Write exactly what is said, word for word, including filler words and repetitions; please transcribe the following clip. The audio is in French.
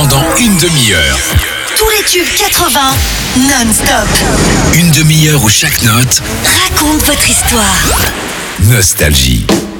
pendant une demi-heure. Tous les tubes quatre-vingts, non-stop. Une demi-heure où chaque note Raconte votre histoire. Nostalgie.